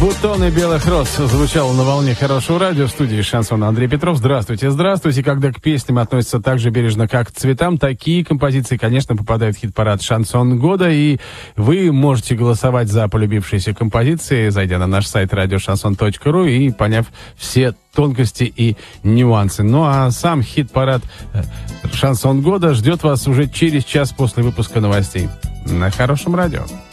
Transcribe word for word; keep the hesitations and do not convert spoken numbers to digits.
«Бутоны белых роз» звучало на волне хорошего радио. В студии «Шансон» Андрей Петров. Здравствуйте, здравствуйте. Когда к песням относятся так же бережно, как к цветам, такие композиции, конечно, попадают в хит-парад «Шансон года». И вы можете голосовать за полюбившиеся композиции, зайдя на наш сайт радиошансон точка ру и поняв все тонкости и нюансы. Ну а сам хит-парад «Шансон года» ждет вас уже через час после выпуска новостей на хорошем радио.